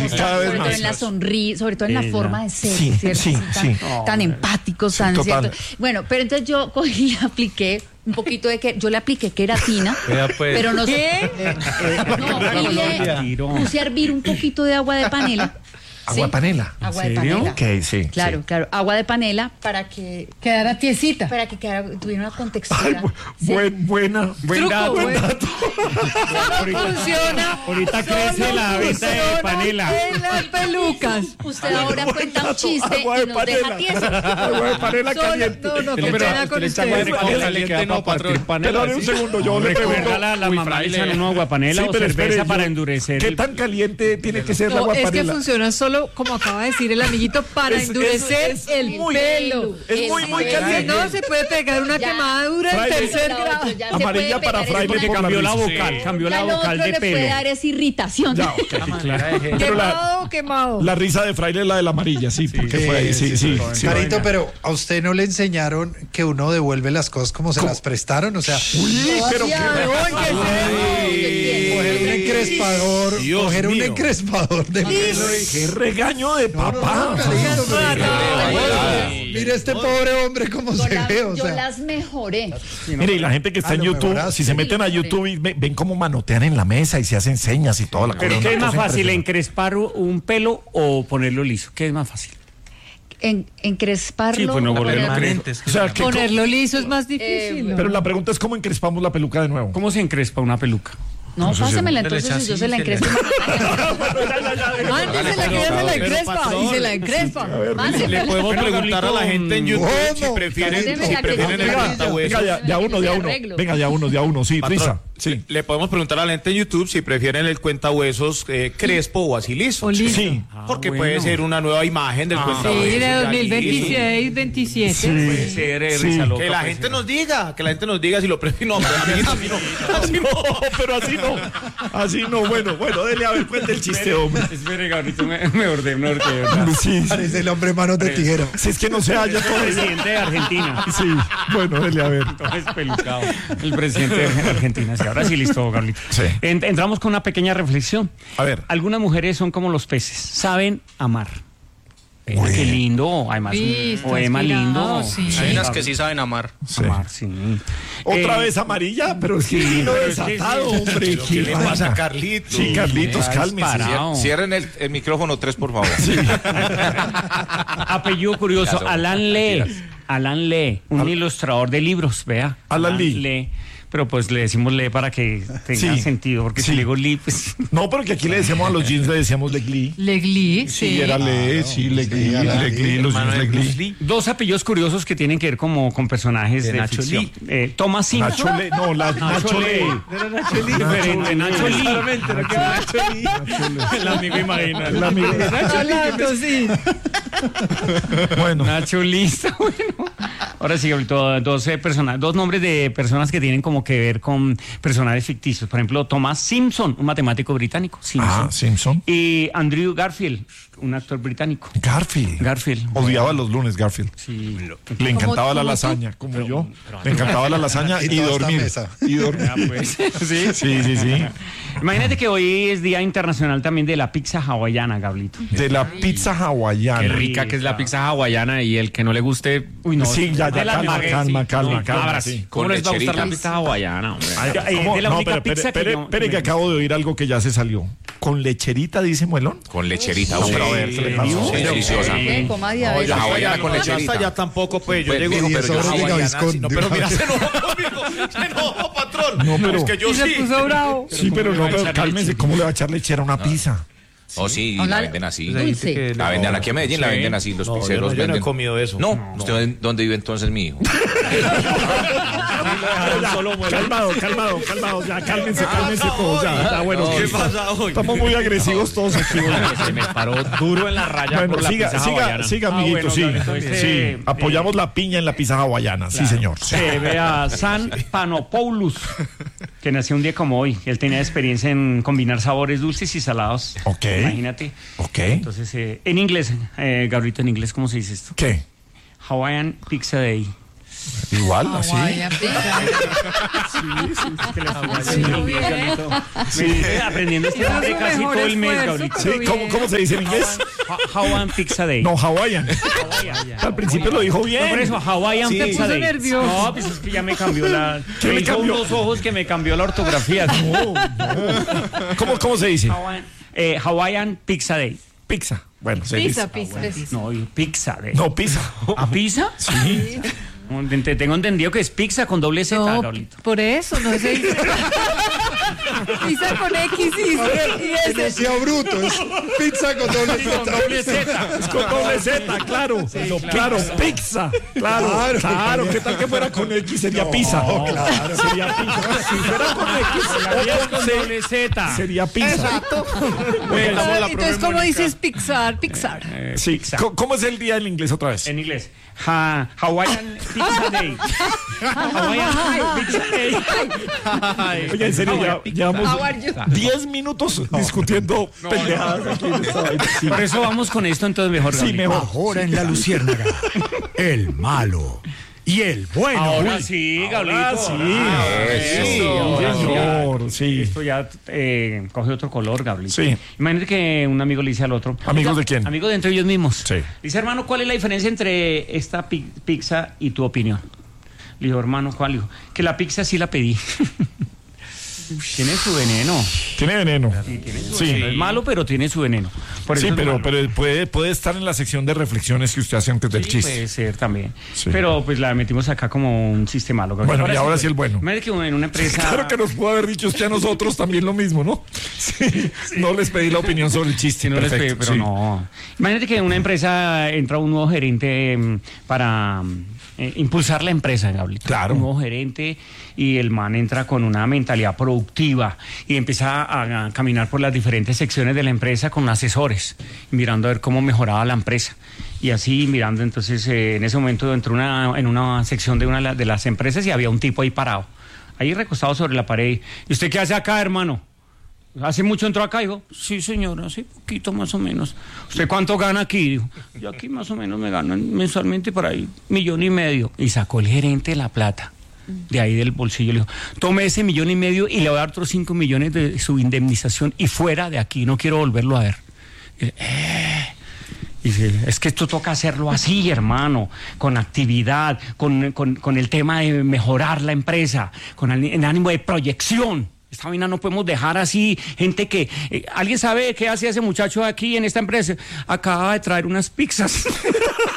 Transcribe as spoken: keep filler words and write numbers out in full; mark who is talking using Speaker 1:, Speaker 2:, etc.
Speaker 1: sonrisa,
Speaker 2: cada vez
Speaker 1: sobre
Speaker 2: más.
Speaker 1: todo en la sonrisa, sobre todo en la
Speaker 3: Ella.
Speaker 1: forma de ser,
Speaker 2: Sí,
Speaker 1: ¿cierto?
Speaker 2: sí,
Speaker 1: tan,
Speaker 2: sí.
Speaker 1: tan empáticos, tan
Speaker 2: total.
Speaker 1: cierto. Bueno, pero entonces yo cogí y le apliqué un poquito de que yo le apliqué queratina,
Speaker 4: Vea, pues.
Speaker 1: pero no
Speaker 5: ¿Qué?
Speaker 1: no, y le puse a hervir un poquito de agua de panela.
Speaker 2: ¿Agua de panela?
Speaker 1: Agua de
Speaker 3: serio?
Speaker 1: panela.
Speaker 2: Ok, sí.
Speaker 1: Claro,
Speaker 2: sí.
Speaker 1: claro, agua de panela para que
Speaker 5: Quedara tiesita.
Speaker 1: para que quedara, tuviera una contextura.
Speaker 2: Ay, bu-
Speaker 1: Sí.
Speaker 2: buen, buena.
Speaker 3: Buen
Speaker 5: Truco,
Speaker 3: dato.
Speaker 5: buen-
Speaker 2: dato.
Speaker 5: Solo funciona.
Speaker 3: Ahorita crece la venta de
Speaker 5: funciona
Speaker 3: panela.
Speaker 5: en las pelucas.
Speaker 1: Usted ahora cuenta un chiste
Speaker 2: Agua de
Speaker 1: y nos deja
Speaker 2: panela.
Speaker 1: tiesos.
Speaker 2: Agua de panela
Speaker 5: Solo-
Speaker 2: caliente.
Speaker 5: no, no,
Speaker 3: Pero
Speaker 5: qué pena
Speaker 3: usted
Speaker 5: con
Speaker 3: le echa agua de
Speaker 5: ustedes.
Speaker 3: panela
Speaker 4: Caliente
Speaker 3: caliente
Speaker 4: no,
Speaker 3: no, para
Speaker 4: patrón.
Speaker 3: panela.
Speaker 2: Pero un segundo, yo le pregunto.
Speaker 3: Recuerda la, la
Speaker 4: Uy,
Speaker 3: mamá le
Speaker 4: fraile.
Speaker 3: echan una aguapanela
Speaker 2: Sí,
Speaker 3: o
Speaker 2: pero
Speaker 3: cerveza
Speaker 2: espere,
Speaker 3: para
Speaker 2: yo-
Speaker 3: endurecer.
Speaker 2: ¿Qué
Speaker 3: el-
Speaker 2: tan caliente tiene que ser la
Speaker 5: No,
Speaker 2: agua de
Speaker 5: es que
Speaker 2: panela?
Speaker 5: funciona solo, como acaba de decir el amiguito, para
Speaker 2: Es- es-
Speaker 5: endurecer
Speaker 2: es
Speaker 5: el
Speaker 2: muy-
Speaker 5: pelo.
Speaker 2: es muy, muy
Speaker 1: pelo.
Speaker 2: caliente.
Speaker 5: No se puede pegar una
Speaker 1: Ya.
Speaker 5: quemadura en
Speaker 2: Fraile.
Speaker 5: tercer
Speaker 1: La
Speaker 5: grado.
Speaker 1: otra ya se
Speaker 2: Amarilla
Speaker 1: puede
Speaker 2: para
Speaker 1: pegar
Speaker 2: fraile
Speaker 1: en
Speaker 3: Porque
Speaker 2: por la
Speaker 3: cambió la
Speaker 2: risa.
Speaker 3: vocal,
Speaker 4: Sí.
Speaker 3: cambió la
Speaker 1: Ya lo
Speaker 3: vocal
Speaker 1: otro
Speaker 3: de
Speaker 1: le puede
Speaker 3: pelo.
Speaker 1: dar es irritación.
Speaker 2: Ya, ok, claro. Pero
Speaker 5: Quemado,
Speaker 2: la,
Speaker 5: quemado.
Speaker 2: la risa de fraile es la de la amarilla, sí, porque fue ahí, sí, sí. sí,
Speaker 6: Carito,
Speaker 2: venga.
Speaker 6: pero ¿a usted no le enseñaron que uno devuelve las cosas como se las prestaron? O sea,
Speaker 2: Uy, pero qué
Speaker 6: coger un encrespador,
Speaker 4: Dios
Speaker 6: coger un
Speaker 4: mío.
Speaker 6: encrespador de pelo y...
Speaker 2: qué regaño de papá.
Speaker 6: Carito, pero-
Speaker 4: Ay,
Speaker 6: Mira este pobre hombre cómo
Speaker 1: Yo,
Speaker 6: se
Speaker 1: la-
Speaker 6: ve, o
Speaker 1: yo
Speaker 6: sea.
Speaker 1: las mejoré.
Speaker 2: Mire, y la gente que está
Speaker 6: Ah,
Speaker 2: en
Speaker 6: lo
Speaker 2: YouTube,
Speaker 6: mejoraste.
Speaker 2: si se meten a
Speaker 1: Sí, lo
Speaker 2: YouTube y ve- ven cómo manotean en la mesa y se hacen señas y toda la
Speaker 3: Pero
Speaker 2: cosa.
Speaker 3: ¿qué es
Speaker 2: una
Speaker 3: más
Speaker 2: cosa
Speaker 3: fácil,
Speaker 2: impresionante.
Speaker 3: encrespar un pelo o ponerlo liso? ¿Qué es más fácil?
Speaker 1: En, encresparlo.
Speaker 3: Sí, pues no volverlo
Speaker 1: ponerlo-
Speaker 4: permanentes.
Speaker 2: O sea, que-
Speaker 5: Ponerlo liso es más difícil. ¿no?
Speaker 2: pero la pregunta es cómo encrespamos la peluca de nuevo.
Speaker 3: ¿Cómo se encrespa una peluca?
Speaker 1: No,
Speaker 2: Eso sí,
Speaker 1: pásemela
Speaker 4: le
Speaker 1: entonces
Speaker 4: echa
Speaker 1: y yo
Speaker 4: así,
Speaker 1: se la
Speaker 4: se le-
Speaker 1: encrespo.
Speaker 5: Mándesela que ella se la
Speaker 4: Pero,
Speaker 5: encrespa
Speaker 4: patrón,
Speaker 5: y se la encrespa.
Speaker 4: Le
Speaker 1: Mándemela.
Speaker 4: podemos
Speaker 3: Pero,
Speaker 4: preguntar a la
Speaker 3: Carlito,
Speaker 4: gente en YouTube si
Speaker 6: ¿cómo?
Speaker 4: prefieren,
Speaker 1: Carlito,
Speaker 4: si
Speaker 1: que
Speaker 4: prefieren
Speaker 1: no
Speaker 4: el
Speaker 1: tenga-
Speaker 4: cuentahuesos.
Speaker 2: Venga, ya, ya uno, ya uno.
Speaker 1: Arreglo.
Speaker 2: Venga, ya uno, ya uno. Sí,
Speaker 4: Patrón,
Speaker 2: Risa. Sí.
Speaker 4: Le podemos preguntar a la gente en YouTube si prefieren el cuentahuesos eh, crespo o así liso.
Speaker 5: O liso.
Speaker 2: Sí.
Speaker 4: Porque
Speaker 3: Ah,
Speaker 4: puede
Speaker 3: bueno.
Speaker 4: ser una nueva imagen del cuentahuesos.
Speaker 5: Sí, de
Speaker 4: ya
Speaker 5: dos mil
Speaker 4: liso.
Speaker 5: veintiséis, veintisiete.
Speaker 3: Puede ser, eh,
Speaker 2: Sí.
Speaker 3: risa loca,
Speaker 4: Que la
Speaker 3: puede
Speaker 4: gente
Speaker 3: ser.
Speaker 4: nos diga, que la gente nos diga si lo prefieren. No, pero amiguito, así no. Así no.
Speaker 2: No, pero así no. Así no. Bueno, bueno, dele a ver, cuente el chiste, hombre.
Speaker 3: Espere, Gabrielito, me, me ordené, me ordené.
Speaker 2: Sí, sí.
Speaker 6: Parece el hombre manos de tijera.
Speaker 2: Si es que no se halla todo eso.
Speaker 3: Presidente de Argentina.
Speaker 2: Sí, bueno, dele a ver.
Speaker 3: Todo espelucado. El presidente de Argentina. Sí, ahora sí, listo, Gabrielito.
Speaker 2: Sí.
Speaker 3: En- entramos con una pequeña reflexión.
Speaker 2: A ver.
Speaker 3: Algunas mujeres son como los peces, saben amar. Vea,
Speaker 2: Uy.
Speaker 3: qué lindo, además
Speaker 5: Sí,
Speaker 3: un
Speaker 5: está
Speaker 3: poema
Speaker 5: inspirado,
Speaker 3: lindo.
Speaker 5: sí.
Speaker 7: Hay unas que sí saben amar.
Speaker 2: Sí.
Speaker 3: Amar, sí.
Speaker 2: Otra
Speaker 3: Eh,
Speaker 2: vez amarilla, pero es que
Speaker 3: sí,
Speaker 2: no
Speaker 3: pero es que
Speaker 2: desatado,
Speaker 3: sí.
Speaker 2: hombre.
Speaker 4: ¿Qué le pasa a
Speaker 2: pasa?
Speaker 4: Carlitos?
Speaker 2: Sí, Carlitos,
Speaker 3: Está
Speaker 2: cálmese.
Speaker 3: disparado.
Speaker 7: Cierren el, el micrófono tres, por favor.
Speaker 3: Apellido curioso,
Speaker 7: Ya, son-
Speaker 3: Alan Lee.
Speaker 7: tranquilas.
Speaker 3: Alan Lee, un ilustrador de libros, vea.
Speaker 2: Alan Lee.
Speaker 3: Pero pues le decimos Lee para que tenga
Speaker 2: Sí.
Speaker 3: sentido, porque
Speaker 2: Sí.
Speaker 3: si le digo Lee, pues...
Speaker 2: No, porque aquí le decíamos a los jeans, le decíamos Legli.
Speaker 5: Legli,
Speaker 2: Sí,
Speaker 5: sí.
Speaker 2: era Le, sí, Legli,
Speaker 6: Sí, era
Speaker 2: Legli, los jeans Legli.
Speaker 3: Dos apellidos curiosos que tienen que ver como con personajes de,
Speaker 4: De Nacho
Speaker 3: ficción.
Speaker 4: Lee.
Speaker 3: Eh, Thomas Simpson.
Speaker 2: Nacho Le, no, la, Nacho Le.
Speaker 4: Era Nacho Lee.
Speaker 3: Diferente, Nacho Lee.
Speaker 4: Claramente, no queda Nacho Lee.
Speaker 3: El amigo imaginario.
Speaker 2: El amigo.
Speaker 5: Hablando, sí.
Speaker 2: Bueno,
Speaker 3: Nacho Lee, está bueno. Ahora sí, Gabrielito, dos, eh, persona- dos nombres de personas que tienen como que ver con personajes ficticios. Por ejemplo, Thomas Simpson, un matemático británico. Simpson.
Speaker 2: ah, Simpson.
Speaker 3: Y Andrew Garfield, un actor británico.
Speaker 2: Garfield.
Speaker 3: Garfield.
Speaker 2: Odiaba los lunes, Garfield.
Speaker 3: Sí.
Speaker 2: Le encantaba la
Speaker 5: como tú.
Speaker 2: lasaña, como yo. Le encantaba la lasaña
Speaker 6: Y
Speaker 2: y
Speaker 6: toda esta
Speaker 2: dormir.
Speaker 6: mesa.
Speaker 2: Y dormir.
Speaker 3: Ah, pues. Sí.
Speaker 2: Sí, sí, sí.
Speaker 3: Imagínate que hoy es Día Internacional también de la pizza hawaiana, Gablito.
Speaker 2: De la pizza hawaiana.
Speaker 7: Qué rica que es la pizza hawaiana y el que no le guste,
Speaker 3: Uy, no.
Speaker 2: Sí, ya, ya,
Speaker 3: de la
Speaker 2: calma,
Speaker 3: maguey,
Speaker 2: calma,
Speaker 3: sí.
Speaker 2: calma,
Speaker 3: No,
Speaker 2: calma,
Speaker 3: ahora
Speaker 2: sí.
Speaker 3: sí.
Speaker 7: ¿cómo con les va a gustar la lecherita. pizza hawaiana, hombre?
Speaker 2: Ay,
Speaker 3: Ay,
Speaker 2: ¿cómo?
Speaker 3: de la
Speaker 2: No,
Speaker 3: única
Speaker 2: pero,
Speaker 3: pizza
Speaker 2: espere,
Speaker 3: que
Speaker 2: espere,
Speaker 3: yo-
Speaker 2: espere que acabo de oír algo que ya se salió. ¿Con lecherita, dice Muelón?
Speaker 7: Con lecherita,
Speaker 2: No,
Speaker 7: hombre.
Speaker 2: pero a ver, ¿qué le pasó?
Speaker 7: Sí, deliciosa.
Speaker 1: ¿Qué? Coma diabetes.
Speaker 7: la hawaiana con
Speaker 4: No, ya
Speaker 7: lecherita.
Speaker 4: hasta ya tampoco, pues. Yo
Speaker 7: Pues,
Speaker 4: llego,
Speaker 7: digo,
Speaker 4: pero
Speaker 7: pero
Speaker 4: yo
Speaker 7: yo
Speaker 4: soy
Speaker 7: sí,
Speaker 4: hawaiana,
Speaker 6: Gaviscón,
Speaker 4: sí, no,
Speaker 6: de
Speaker 4: pero
Speaker 6: una
Speaker 4: mira,
Speaker 6: vez.
Speaker 4: se enojó conmigo. Se enojó, patrón.
Speaker 2: No, pero-
Speaker 4: Es que yo
Speaker 5: Y se
Speaker 4: sí.
Speaker 5: puso bravo.
Speaker 2: Sí, pero no, pero cálmense, ¿cómo le va a echar lechera a una pizza?
Speaker 7: Oh, sí,
Speaker 1: Hola.
Speaker 7: la venden así.
Speaker 1: Dulce.
Speaker 7: La venden aquí en Medellín, la
Speaker 4: Sí.
Speaker 7: venden así, los
Speaker 4: No, yo
Speaker 7: pizzeros
Speaker 4: no- yo no he
Speaker 7: venden.
Speaker 4: comido eso.
Speaker 7: No, ¿usted dónde vive entonces mi hijo?
Speaker 2: Calmado, calmado, calmado, ya, cálmense, cálmense todos, ya, ya, bueno,
Speaker 4: ¿Qué
Speaker 2: sí.
Speaker 4: pasa hoy?
Speaker 2: Estamos muy agresivos todos aquí.
Speaker 3: Se me paró duro en la raya
Speaker 2: Bueno,
Speaker 3: por la
Speaker 2: siga,
Speaker 3: pizza
Speaker 2: siga,
Speaker 3: hawaiana.
Speaker 2: siga,
Speaker 3: Ah,
Speaker 2: amiguito,
Speaker 3: bueno,
Speaker 2: sí,
Speaker 3: Gabrielito, este,
Speaker 2: sí,
Speaker 3: eh,
Speaker 2: apoyamos la piña en la pizza hawaiana, sí, señor. Sí.
Speaker 3: Se ve a San Panopoulos, que nació un día como hoy. Él tenía experiencia en combinar sabores dulces y salados.
Speaker 2: Ok.
Speaker 3: Imagínate.
Speaker 2: Ok.
Speaker 3: Entonces, eh, en inglés, eh, Gabrielito, en inglés, ¿cómo se dice esto?
Speaker 2: ¿Qué?
Speaker 3: Hawaiian Pizza Day.
Speaker 2: Igual, así.
Speaker 5: Hawaiian pizza.
Speaker 3: Sí, aprendiendo este
Speaker 5: Eso es
Speaker 3: nombre
Speaker 5: su
Speaker 3: casi
Speaker 5: mejor
Speaker 3: todo el mes,
Speaker 5: esfuerzo,
Speaker 3: Gaulito.
Speaker 2: Sí, ¿cómo, ¿cómo se dice en inglés?
Speaker 3: Ha- Hawaiian Pizza Day.
Speaker 2: No, Hawaiian. Al principio lo dijo bien.
Speaker 3: Por eso, Hawaiian
Speaker 4: Sí.
Speaker 3: Pizza
Speaker 5: Se puso
Speaker 3: Day.
Speaker 5: nervioso.
Speaker 3: No, pues es que ya me cambió la...
Speaker 2: ¿Qué
Speaker 3: me
Speaker 2: le
Speaker 3: hizo
Speaker 2: cambió?
Speaker 3: unos ojos que me cambió la ortografía.
Speaker 2: ¿Cómo, ¿Cómo se dice?
Speaker 3: Hawaiian, eh, Hawaiian Pizza Day.
Speaker 2: Pizza. Bueno, se
Speaker 5: Pizza,
Speaker 2: dice.
Speaker 5: pizza.
Speaker 3: No, y Pizza Day.
Speaker 2: No, pizza.
Speaker 3: ¿A pizza?
Speaker 2: Sí.
Speaker 3: Te- Tengo entendido que es pizza con doble Z,
Speaker 5: No,
Speaker 3: Gaulito.
Speaker 5: por eso, no se dice. Pizza con X y, y
Speaker 6: Que no
Speaker 5: ese.
Speaker 6: sea bruto, es pizza con doble Z.
Speaker 3: Doble Z.
Speaker 2: Es con doble Z, claro. claro, pizza. Claro,
Speaker 6: Claro.
Speaker 2: claro. ¿Qué tal que fuera con X? Sería pizza.
Speaker 6: claro.
Speaker 2: Sería pizza. Si fuera con X
Speaker 3: Es
Speaker 2: o
Speaker 3: con
Speaker 2: con C,
Speaker 3: doble Z.
Speaker 2: sería pizza.
Speaker 5: Entonces, ¿cómo dices Pixar? Pixar.
Speaker 3: Eh,
Speaker 2: Sí.
Speaker 3: pizza.
Speaker 2: ¿Cómo- ¿Cómo es el día en inglés otra vez?
Speaker 3: En inglés. Ha- Hawaiian Pizza Day. Hawaiian Pizza Day.
Speaker 2: Oye, en serio, ya, llevamos
Speaker 1: How are you?
Speaker 2: diez minutos discutiendo pendejadas aquí en esta vaina. Sí.
Speaker 3: Por eso vamos con esto entonces mejor.
Speaker 2: Sí,
Speaker 3: Gabriel.
Speaker 2: mejor.
Speaker 8: Ahora en la Luciérnaga, el malo y el bueno.
Speaker 3: Ahora sí, Gaulito.
Speaker 2: sí.
Speaker 3: Ahora
Speaker 7: Eso.
Speaker 3: sí, ahora sí.
Speaker 2: Señor, sí.
Speaker 3: Esto ya eh, coge otro color, Gabriel.
Speaker 2: Sí.
Speaker 3: Imagínate que un amigo le dice al otro.
Speaker 2: ¿Amigos de quién?
Speaker 3: Amigos de entre ellos mismos.
Speaker 2: Sí.
Speaker 3: Dice, hermano, ¿cuál es la diferencia entre esta pi- pizza y tu opinión? Le digo, hermano, ¿cuál? Le digo, que la pizza sí la pedí. Tiene su veneno.
Speaker 2: Tiene veneno.
Speaker 3: Tiene su
Speaker 2: Sí.
Speaker 3: veneno. Es malo, pero tiene su veneno. Por eso
Speaker 2: Sí,
Speaker 3: es
Speaker 2: pero,
Speaker 3: malo.
Speaker 2: pero puede, puede estar en la sección de reflexiones que usted hace antes del
Speaker 3: Sí,
Speaker 2: chiste.
Speaker 3: puede ser también.
Speaker 2: Sí.
Speaker 3: Pero pues la metimos acá como un chiste malo.
Speaker 2: Bueno, y ahora sí el bueno.
Speaker 3: Imagínate que en una empresa...
Speaker 2: Claro que nos pudo haber dicho usted a nosotros también lo mismo, ¿no? Sí. No les pedí la opinión sobre el chiste.
Speaker 3: Sí, no les
Speaker 2: Perfecto,
Speaker 3: pedí, pero
Speaker 2: sí.
Speaker 3: no. Imagínate que en una empresa entra un nuevo gerente mm, para mm, eh, impulsar la empresa, Gabriel.
Speaker 2: Claro.
Speaker 3: Un nuevo gerente y el man entra con una mentalidad productiva y empieza a, a caminar por las diferentes secciones de la empresa con asesores, mirando a ver cómo mejoraba la empresa. Y así mirando, entonces eh, en ese momento entró una, en una sección de una de la- de las empresas y había un tipo ahí parado, ahí recostado sobre la pared. ¿Y usted qué hace acá, hermano? ¿Hace mucho entró acá? Dijo, sí, señor, hace poquito más o menos. ¿Usted cuánto gana aquí? Dijo, yo aquí más o menos me gano mensualmente por ahí millón y medio. Y sacó el gerente la plata de ahí del bolsillo. Le dijo, tome ese millón y medio y le voy a dar otros cinco millones de su indemnización y fuera de aquí, no quiero volverlo a ver. Y dice, eh. Y dice, es que esto toca hacerlo así, hermano, con actividad, con, con, con el tema de mejorar la empresa, con el, el ánimo de proyección. Esta vaina no podemos dejar así, gente que... eh, ¿alguien sabe qué hace ese muchacho aquí en esta empresa? Acaba de traer unas pizzas.